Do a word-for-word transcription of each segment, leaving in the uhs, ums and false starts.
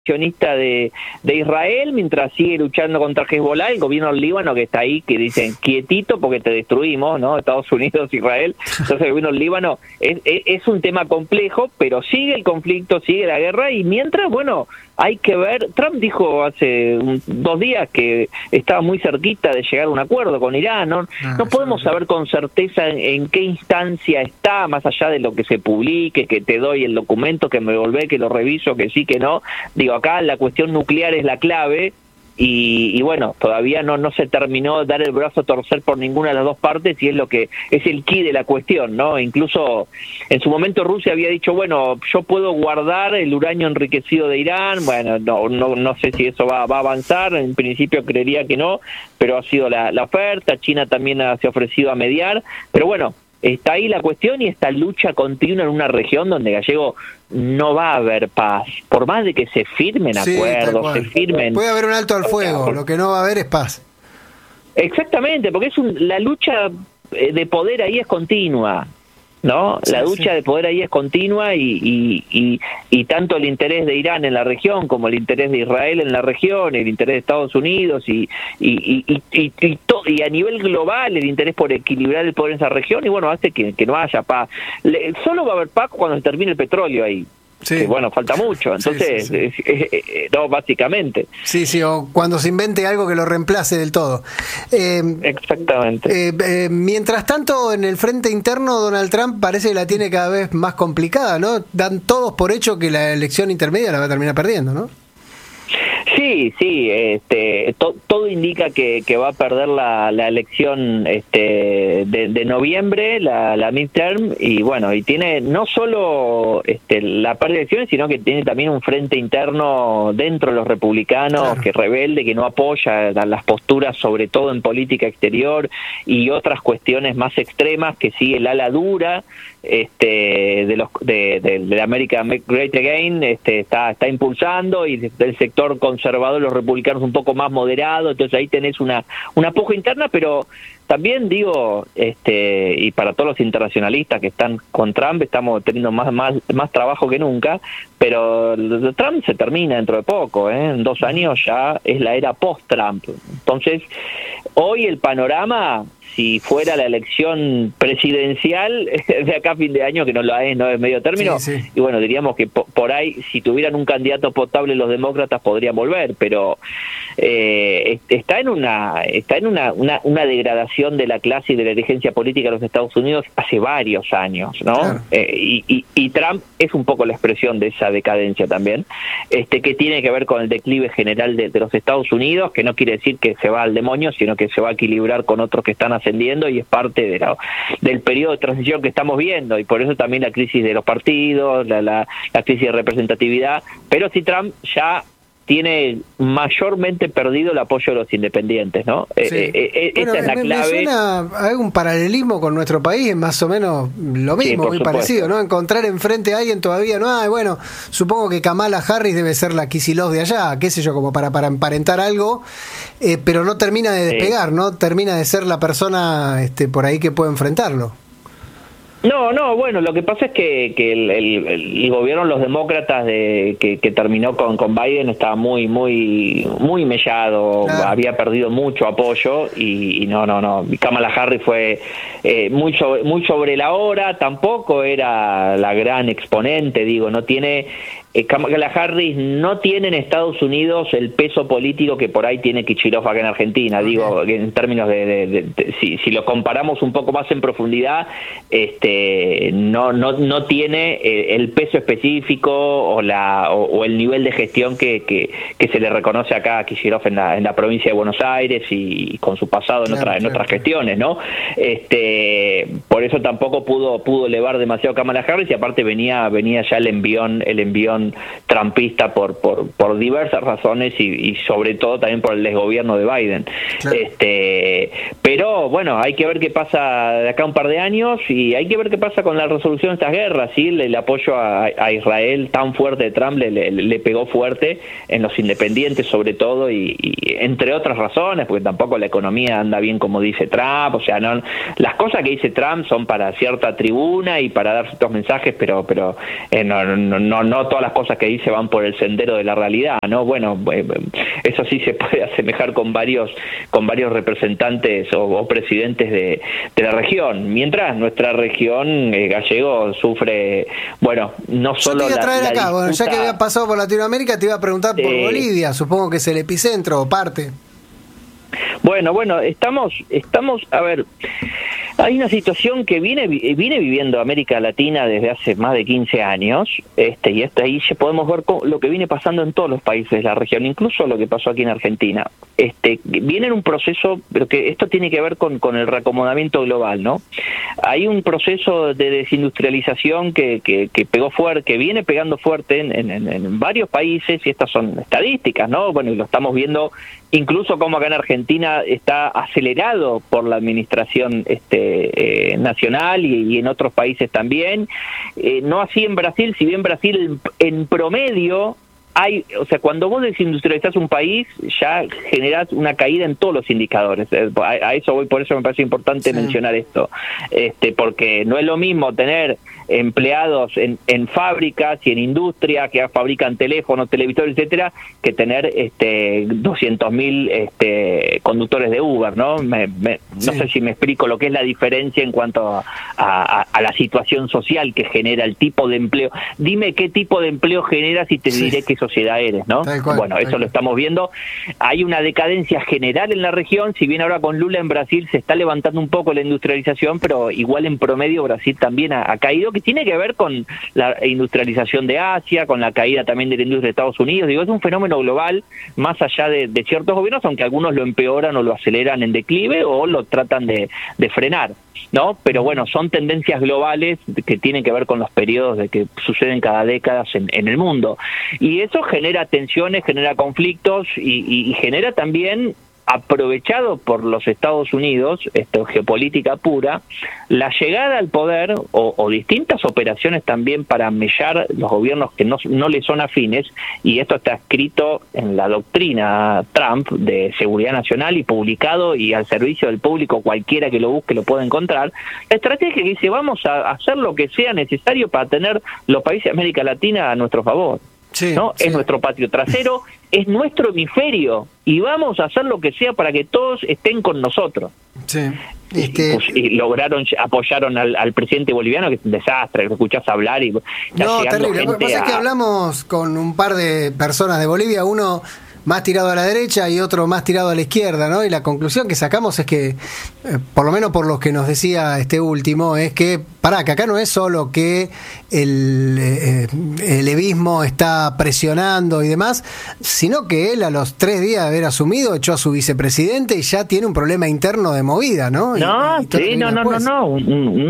sionista de, de Israel, mientras sigue luchando contra Hezbollah, el gobierno del Líbano que está ahí, que dicen quietito porque te destruimos, ¿no? Estados Unidos, Israel. Entonces el gobierno del Líbano es, es, es un tema complejo, pero sigue el conflicto, sigue la guerra, y mientras, bueno, hay que ver. Trump dijo hace un, dos días que estaba muy cerquita de llegar a un acuerdo con Irán, ¿no? Ah, no podemos saber con certeza en, en qué instancia está, más allá de lo que se publique, que te doy el documento, que me volvé, que lo reviso, que sí, que no. Digo, acá la cuestión nuclear es la clave, y, y bueno, todavía no no se terminó de dar el brazo a torcer por ninguna de las dos partes, y es lo que es el quid de la cuestión, ¿no? Incluso en su momento Rusia había dicho, bueno, yo puedo guardar el uranio enriquecido de Irán. Bueno, no no no sé si eso va, va a avanzar, en principio creería que no, pero ha sido la, la oferta. China también ha, se ha ofrecido a mediar, pero bueno, está ahí la cuestión y esta lucha continua en una región donde, Gallego, no va a haber paz. Por más de que se firmen sí, acuerdos, se firmen... Puede haber un alto al fuego, lo que no va a haber es paz. Exactamente, porque es un, la lucha de poder ahí es continua, ¿no? Sí, la lucha sí. de poder ahí es continua, y, y, y, y tanto el interés de Irán en la región como el interés de Israel en la región, el interés de Estados Unidos y y, y, y, y, to, y a nivel global el interés por equilibrar el poder en esa región, y bueno, hace que, que no haya paz. Le, solo va a haber paz cuando se termine el petróleo ahí. Sí. Que bueno, falta mucho, entonces, sí, sí, sí. Eh, eh, eh, no, básicamente. Sí, sí, o cuando se invente algo que lo reemplace del todo. Eh, Exactamente. Eh, eh, mientras tanto, en el frente interno, Donald Trump parece que la tiene cada vez más complicada, ¿no? Dan todos por hecho que la elección intermedia la va a terminar perdiendo, ¿no? Sí, sí, este, to, todo indica que, que va a perder la, la elección este, de, de noviembre, la, la midterm, y bueno, y tiene no solo este, la pérdida de elecciones, sino que tiene también un frente interno dentro de los republicanos, claro, que es rebelde, que no apoya las posturas, sobre todo en política exterior y otras cuestiones más extremas, que sigue el ala dura este de los de, de, de America Make Great Again, este está está impulsando, y del sector conservador los republicanos un poco más moderados. Entonces ahí tenés una una puja interna, pero también digo, este y para todos los internacionalistas que están con Trump, estamos teniendo más más más trabajo que nunca, pero Trump se termina dentro de poco, ¿eh? En dos años ya es la era post-Trump. Entonces hoy el panorama, si fuera la elección presidencial de acá a fin de año, que no lo es, no es medio término, sí, sí. Y bueno, diríamos que po por ahí, si tuvieran un candidato potable los demócratas podrían volver, pero eh, está en una está en una, una, una degradación de la clase y de la dirigencia política de los Estados Unidos hace varios años, ¿no? Claro. Eh, y, y, y Trump es un poco la expresión de esa decadencia también, este que tiene que ver con el declive general de, de los Estados Unidos, que no quiere decir que se va al demonio, sino que se va a equilibrar con otros que están ascendiendo, y es parte de la, del periodo de transición que estamos viendo, y por eso también la crisis de los partidos, la, la, la crisis de representatividad. Pero si Trump ya tiene mayormente perdido el apoyo de los independientes, ¿no? Sí. Eh, eh, bueno, esta es la me, clave. Me suena a un paralelismo con nuestro país, es más o menos lo mismo, sí, muy supuesto. Parecido, ¿no? Encontrar enfrente a alguien todavía no hay. Bueno, supongo que Kamala Harris debe ser la Kicillof de allá, qué sé yo, como para, para emparentar algo, eh, pero no termina de despegar, sí. No termina de ser la persona este, por ahí que puede enfrentarlo. No, no, bueno, lo que pasa es que, que el, el, el gobierno de los demócratas de, que, que terminó con, con Biden estaba muy, muy, muy mellado, claro. Había perdido mucho apoyo, y, y no, no, no, Kamala Harris fue eh, muy, sobre, muy sobre la hora, tampoco era la gran exponente, digo, no tiene... Eh, Kamala Harris no tiene en Estados Unidos el peso político que por ahí tiene Kicillof acá en Argentina, okay. Digo, en términos de, de, de, de si, si lo comparamos un poco más en profundidad, este no no no tiene el peso específico o la o, o el nivel de gestión que, que, que se le reconoce acá a Kicillof en la, en la provincia de Buenos Aires, y, y con su pasado en, claro, otra, en claro, otras claro. gestiones, ¿no? Este por eso tampoco pudo pudo elevar demasiado Kamala Harris, y aparte venía venía ya el envión el envión trumpista por por por diversas razones, y, y sobre todo también por el desgobierno de Biden. Claro. Este pero bueno, hay que ver qué pasa de acá a un par de años, y hay que ver qué pasa con la resolución de estas guerras. Sí, el, el apoyo a, a Israel tan fuerte de Trump le, le, le pegó fuerte en los independientes, sobre todo, y, y entre otras razones, porque tampoco la economía anda bien como dice Trump. O sea, no, las cosas que dice Trump son para cierta tribuna y para dar ciertos mensajes, pero pero eh, no, no no no todas las estas cosas que dice van por el sendero de la realidad, ¿no? Bueno, eso sí se puede asemejar con varios con varios representantes o, o presidentes de, de la región, mientras nuestra región eh, gallego sufre, bueno, no solo Yo te iba a traer la, acá, la bueno, disputa, ya que había pasado por Latinoamérica, te iba a preguntar por eh, Bolivia, supongo que es el epicentro o parte. Bueno, bueno, estamos, estamos, a ver, hay una situación que viene viene viviendo América Latina desde hace más de quince años, este y hasta ahí ya podemos ver lo que viene pasando en todos los países de la región, incluso lo que pasó aquí en Argentina. Este viene en un proceso, pero que esto tiene que ver con, con el reacomodamiento global, ¿no? Hay un proceso de desindustrialización que, que, que pegó fuerte, que viene pegando fuerte en, en, en varios países, y estas son estadísticas, ¿no? Bueno, y lo estamos viendo incluso como acá en Argentina está acelerado por la administración este, eh, nacional y, y en otros países también. Eh, no así en Brasil, si bien Brasil en, en promedio hay, o sea, cuando vos desindustrializás un país, ya generás una caída en todos los indicadores. A, a eso voy, por eso me parece importante sí. mencionar esto, este, porque no es lo mismo tener empleados en, en fábricas y en industria que fabrican teléfonos, televisores, etcétera, que tener este doscientos mil este, conductores de Uber, ¿no? Me, me, sí. No sé si me explico lo que es la diferencia en cuanto a, a, a la situación social que genera el tipo de empleo. Dime qué tipo de empleo generas y te sí. diré qué sociedad eres, ¿no? Cual, bueno, eso lo estamos viendo. Hay una decadencia general en la región, si bien ahora con Lula en Brasil se está levantando un poco la industrialización, pero igual en promedio Brasil también ha, ha caído, que tiene que ver con la industrialización de Asia, con la caída también de la industria de Estados Unidos. Digo, es un fenómeno global, más allá de, de ciertos gobiernos, aunque algunos lo empeoran o lo aceleran en declive o lo tratan de, de frenar, ¿no? Pero bueno, son tendencias globales que tienen que ver con los periodos de que suceden cada década en, en el mundo. Y eso genera tensiones, genera conflictos y, y, y genera también, aprovechado por los Estados Unidos, esto geopolítica pura, la llegada al poder o, o distintas operaciones también para mellar los gobiernos que no, no le son afines, y esto está escrito en la doctrina Trump de seguridad nacional y publicado y al servicio del público, cualquiera que lo busque lo puede encontrar. La estrategia que dice, vamos a hacer lo que sea necesario para tener los países de América Latina a nuestro favor. Sí, ¿no? Sí. Es nuestro patio trasero, es nuestro hemisferio y vamos a hacer lo que sea para que todos estén con nosotros. Sí. Este... Y, pues, y lograron, apoyaron al, al presidente boliviano, que es un desastre, lo escuchás hablar y... No, terrible. Lo que pasa a... es que hablamos con un par de personas de Bolivia, uno más tirado a la derecha y otro más tirado a la izquierda, ¿no? Y la conclusión que sacamos es que, eh, por lo menos por lo que nos decía este último, es que, pará, que acá no es solo que el, eh, el levismo está presionando y demás, sino que él a los tres días de haber asumido echó a su vicepresidente y ya tiene un problema interno de movida, ¿no? No, y, y sí, no, no, no, no, no.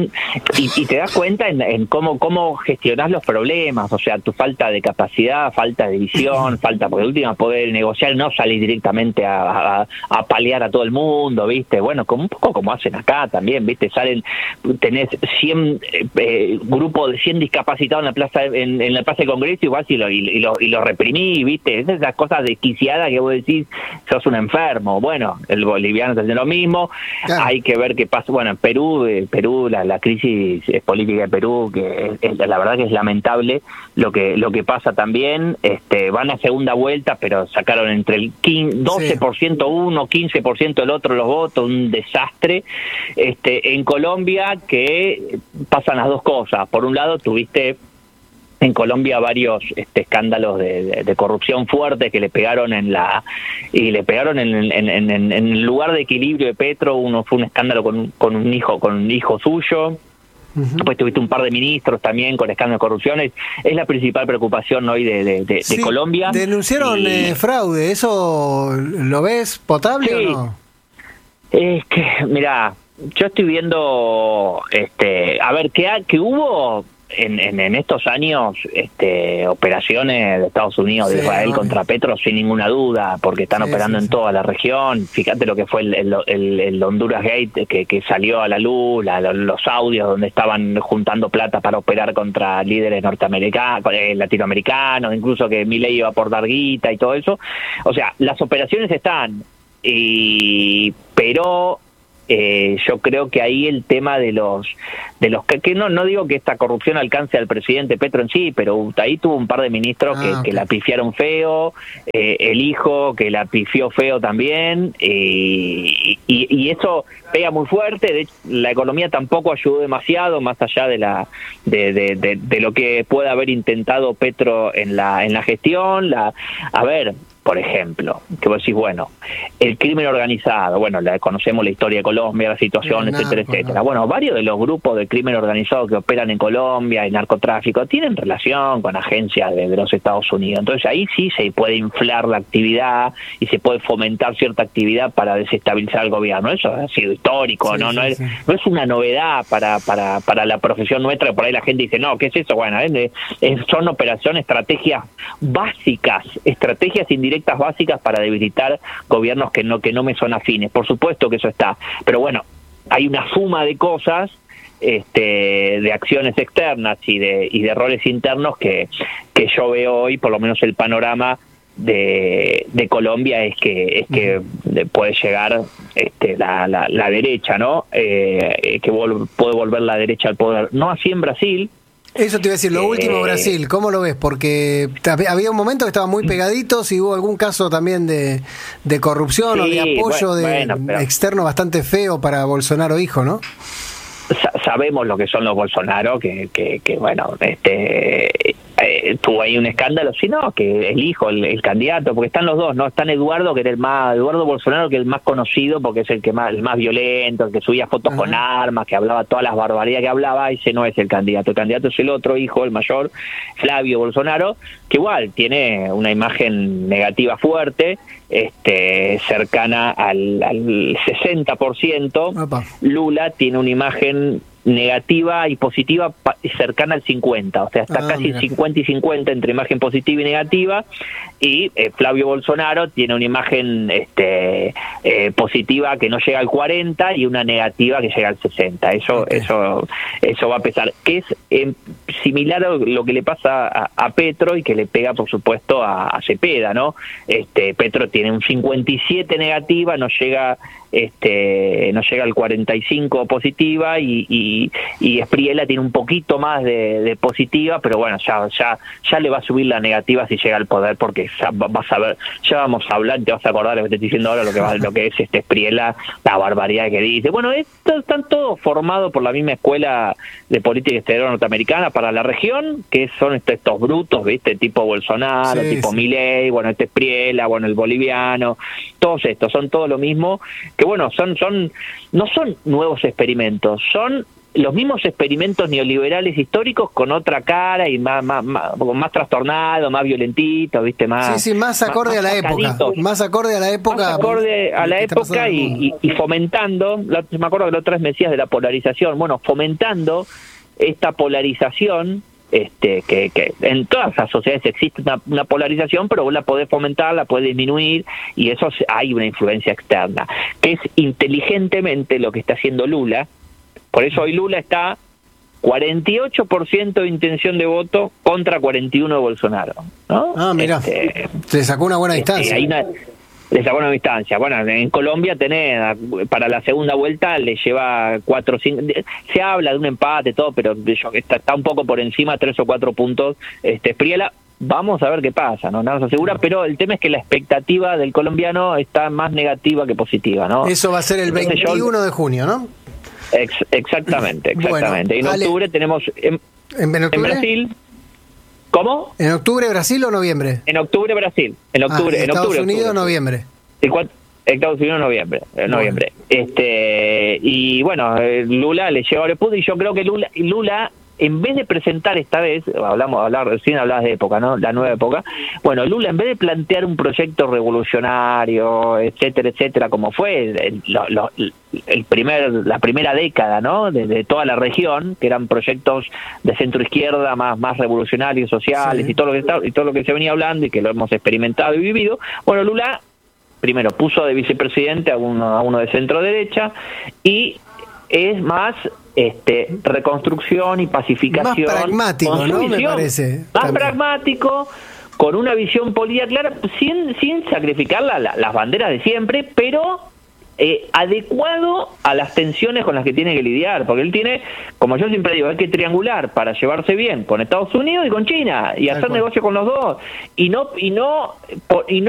Y, y te das cuenta en, en cómo, cómo gestionás los problemas, o sea, tu falta de capacidad, falta de visión, falta, porque de última poder negociar, no salir directamente a, a, a paliar a todo el mundo, ¿viste? Bueno, como un poco como hacen acá también, ¿viste? Salen, tenés cien eh, grupos de cien discapacitados en la plaza en, en la plaza del Congreso, igual y lo, y, y lo, y lo reprimí, ¿viste? Es esas cosas desquiciadas que vos decís, sos un enfermo. Bueno, el boliviano está haciendo lo mismo, claro. Hay que ver qué pasa. Bueno, en Perú, eh, Perú la, la crisis política de Perú, que es, es, la verdad que es lamentable lo que lo que pasa también. Este, van a segunda vuelta, pero sacaron entre el doce por ciento uno, quince por ciento el otro los votos, un desastre. Este, en Colombia, que pasan las dos cosas. Por un lado, tuviste en Colombia varios este, escándalos de, de, de corrupción fuertes que le pegaron en la y le pegaron en, en, en, en el lugar de equilibrio de Petro. Uno fue un escándalo con, con un hijo con un hijo suyo. Uh-huh. Después tuviste un par de ministros también con escándalos de corrupción. Es, es la principal preocupación hoy de, de, de, sí, de Colombia. Denunciaron y... eh, fraude. ¿Eso lo ves potable sí. o no? Es que, mira, yo estoy viendo, este, a ver, ¿qué, que hubo en, en, en estos años este, operaciones de Estados Unidos, sí, de Israel no, contra Petro, sin ninguna duda, porque están sí, operando sí, en sí. toda la región. Fíjate lo que fue el, el, el, el Honduras Gate, que, que salió a la luz, la, los audios donde estaban juntando plata para operar contra líderes norteamericanos, eh, latinoamericanos, incluso que Milei iba a aportar guita y todo eso. O sea, las operaciones están, y pero Eh, yo creo que ahí el tema de los de los que, que no no digo que esta corrupción alcance al presidente Petro en sí, pero ahí tuvo un par de ministros ah, que, okay. que la pifiaron feo, eh, el hijo que la pifió feo también, eh, y, y eso pega muy fuerte. De hecho, la economía tampoco ayudó demasiado, más allá de la de, de, de, de lo que pueda haber intentado Petro en la en la gestión. La a ver, por ejemplo, que vos decís, bueno, el crimen organizado, bueno, la, conocemos la historia de Colombia, la situación, no, etcétera, no, etcétera. No. Bueno, varios de los grupos de crimen organizado que operan en Colombia y narcotráfico tienen relación con agencias de, de los Estados Unidos. Entonces ahí sí se puede inflar la actividad y se puede fomentar cierta actividad para desestabilizar al gobierno. Eso ha sido histórico, sí, ¿no? Sí, no, es, sí. no es una novedad para, para, para la profesión nuestra, que por ahí la gente dice, no, ¿qué es eso? Bueno, es, es, son operaciones, estrategias básicas, estrategias indirectas directas básicas para debilitar gobiernos que no que no me son afines. Por supuesto que eso está, pero bueno, hay una suma de cosas, este, de acciones externas y de y de roles internos que que yo veo hoy, por lo menos el panorama de, de Colombia es que es que puede llegar este, la, la, la derecha, ¿no? Eh, que vol- puede volver la derecha al poder. No así en Brasil. Eso te iba a decir, lo último, eh, Brasil, ¿cómo lo ves? Porque había un momento que estaban muy pegaditos y hubo algún caso también de, de corrupción sí, o de apoyo bueno, de bueno, pero, externo bastante feo para Bolsonaro hijo, ¿no? Sabemos lo que son los Bolsonaro, que, que, que bueno, este eh, tuvo ahí un escándalo, sino que el hijo, el, el candidato, porque están los dos, ¿no? Están Eduardo, que era el más, Eduardo Bolsonaro, que es el más conocido, porque es el que más, el más violento, el que subía fotos uh-huh. con armas, que hablaba todas las barbaridades que hablaba. Ese no es el candidato, el candidato es el otro hijo, el mayor, Flavio Bolsonaro, que igual tiene una imagen negativa fuerte, este cercana al, al sesenta por ciento. Opa. Lula tiene una imagen negativa y positiva cercana al cincuenta, o sea, está ah, casi mira. cincuenta y cincuenta entre imagen positiva y negativa, y eh, Flavio Bolsonaro tiene una imagen este eh, positiva que no llega al cuarenta y una negativa que llega al sesenta. Eso okay. eso eso va a pesar, que es eh, similar a lo que le pasa a, a Petro y que le pega, por supuesto, a, a Cepeda, ¿no? Este Petro tiene un cincuenta y siete negativa, no llega este no llega al cuarenta y cinco positiva, y, y, y Espriella tiene un poquito más de, de positiva, pero bueno, ya ya ya le va a subir la negativa si llega al poder, porque vas a ver, ya vamos a hablar, te vas a acordar de lo que te estoy diciendo ahora, lo que va, lo que es este Espriella, la barbaridad que dice. Bueno, esto, están todos formados por la misma escuela de política exterior norteamericana para la región, que son estos, estos brutos, ¿viste? Tipo Bolsonaro, sí, tipo sí. Milei, bueno, este Espriella, bueno, el boliviano, todos estos, son todo lo mismo, que bueno, son son no son nuevos experimentos, son los mismos experimentos neoliberales históricos con otra cara y más más más, más trastornado, más violentito, ¿viste? Más sí, sí, más acorde más, a la más época, más acorde a la época, más acorde a la época y, y, y fomentando, la, me acuerdo que la otra vez me decías de la polarización, bueno, fomentando esta polarización. Este, que, que en todas las sociedades existe una, una polarización, pero vos la podés fomentar, la podés disminuir, y eso hay una influencia externa, que es inteligentemente lo que está haciendo Lula. Por eso hoy Lula está cuarenta y ocho por ciento de intención de voto contra cuarenta y uno de Bolsonaro, ¿no? Ah, mira, este, se sacó una buena este, distancia. Hay una, le sacó una distancia. Bueno, en Colombia tenés, para la segunda vuelta le lleva cuatro o cinco, se habla de un empate, todo, pero está, está un poco por encima, tres o cuatro puntos, este Espriella. Vamos a ver qué pasa, ¿no? Nada nos asegura, pero el tema es que la expectativa del colombiano está más negativa que positiva, ¿no? Eso va a ser el Entonces veintiuno yo, de junio, ¿no? Ex, exactamente, exactamente. Bueno, y en Ale, octubre tenemos, en, ¿en, en, octubre? en Brasil... ¿Cómo? ¿En octubre Brasil o noviembre? En octubre Brasil. En octubre, ah, en Estados octubre, Unidos, octubre. noviembre. Estados Unidos, noviembre. noviembre. Bueno. Este y bueno, Lula le llegó al punto, y yo creo que Lula, Lula en vez de presentar esta vez, hablamos, hablar, recién hablabas de época, ¿no? La nueva época. Bueno, Lula, en vez de plantear un proyecto revolucionario, etcétera, etcétera, como fue el, lo, lo, el primer, la primera década, ¿no? De, de toda la región, que eran proyectos de centro izquierda más, más revolucionarios, sociales, sí. y todo lo que está, y todo lo que se venía hablando y que lo hemos experimentado y vivido. Bueno, Lula primero puso de vicepresidente a uno, a uno de centro derecha, y es más este reconstrucción y pacificación, más pragmático, ¿no? Me parece más también. pragmático, con una visión política clara, sin sin sacrificar la, la, las banderas de siempre, pero eh, adecuado a las tensiones con las que tiene que lidiar, porque él tiene, como yo siempre digo, hay que triangular para llevarse bien con Estados Unidos y con China y hacer negocio con los dos y no y no y no